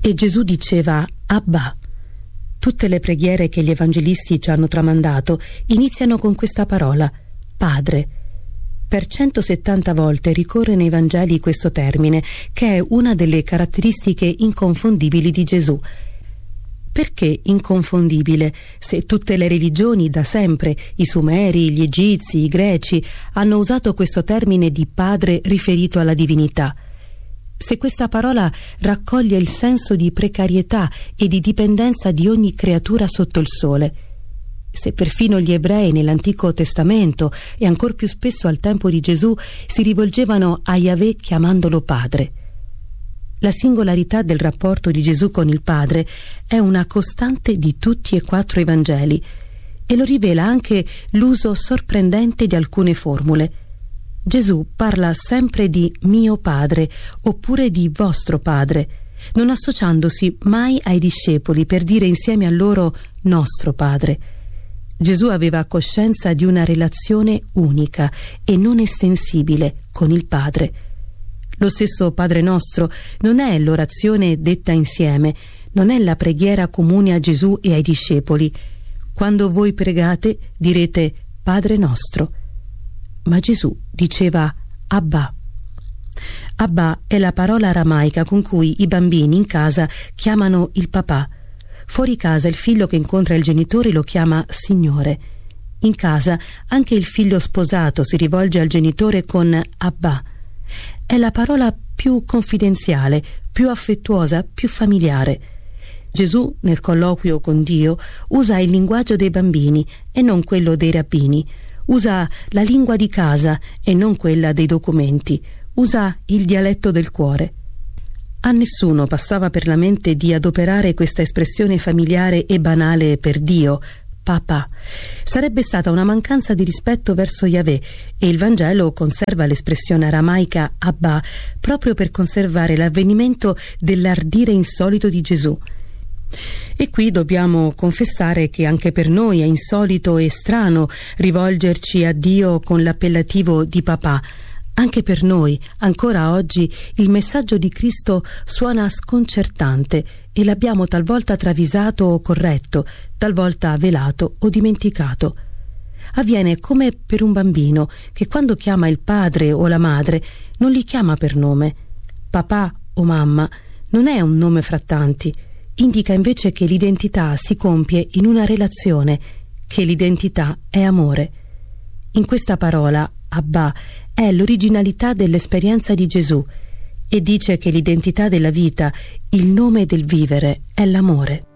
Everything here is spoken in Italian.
E Gesù diceva Abba. Tutte le preghiere che gli evangelisti ci hanno tramandato iniziano con questa parola, Padre. Per 170 volte ricorre nei Vangeli questo termine, che è una delle caratteristiche inconfondibili di Gesù. Perché inconfondibile, se tutte le religioni da sempre, i Sumeri, gli Egizi, i Greci, hanno usato questo termine di padre riferito alla divinità? Se questa parola raccoglie il senso di precarietà e di dipendenza di ogni creatura sotto il sole, se perfino gli ebrei nell'Antico Testamento e ancor più spesso al tempo di Gesù si rivolgevano a Yahweh chiamandolo Padre. La singolarità del rapporto di Gesù con il Padre è una costante di tutti e 4 i Vangeli e lo rivela anche l'uso sorprendente di alcune formule. Gesù parla sempre di mio Padre oppure di vostro Padre, non associandosi mai ai discepoli per dire insieme a loro nostro Padre. Gesù aveva coscienza di una relazione unica e non estensibile con il Padre. Lo stesso Padre nostro non è l'orazione detta insieme, non è la preghiera comune a Gesù e ai discepoli. Quando voi pregate direte Padre nostro. Ma Gesù diceva Abba. Abba è la parola aramaica con cui i bambini in casa chiamano il papà. Fuori casa il figlio che incontra il genitore lo chiama Signore. In casa anche il figlio sposato si rivolge al genitore con Abba. È la parola più confidenziale, più affettuosa, più familiare. Gesù, nel colloquio con Dio, usa il linguaggio dei bambini e non quello dei rabbini. Usa la lingua di casa e non quella dei documenti. Usa il dialetto del cuore. A nessuno passava per la mente di adoperare questa espressione familiare e banale per Dio, papà. Sarebbe stata una mancanza di rispetto verso Yahweh e il Vangelo conserva l'espressione aramaica Abba proprio per conservare l'avvenimento dell'ardire insolito di Gesù. E qui dobbiamo confessare che anche per noi è insolito e strano rivolgerci a Dio con l'appellativo di papà. Anche per noi, ancora oggi, il messaggio di Cristo suona sconcertante e l'abbiamo talvolta travisato o corretto, talvolta velato o dimenticato. Avviene come per un bambino che quando chiama il padre o la madre non li chiama per nome. Papà o mamma non è un nome fra tanti, indica invece che l'identità si compie in una relazione, che l'identità è amore. In questa parola, Abba, è l'originalità dell'esperienza di Gesù e dice che l'identità della vita, il nome del vivere, è l'amore.